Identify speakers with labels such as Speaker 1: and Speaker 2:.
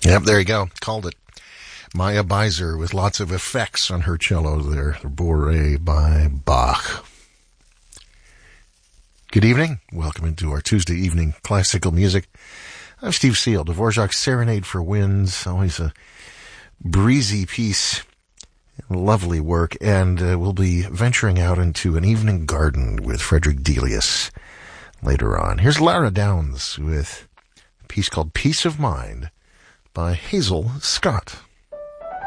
Speaker 1: Yep, there you go. Called it. Maya Beiser with lots of effects on her cello there. Bourrée by Bach. Good evening. Welcome into our Tuesday evening classical music. I'm Steve Seal. Dvorak's Serenade for Winds. Always a breezy piece. Lovely work. And we'll be venturing out into an evening garden with Frederick Delius later on. Here's Lara Downs with a piece called Peace of Mind by Hazel Scott.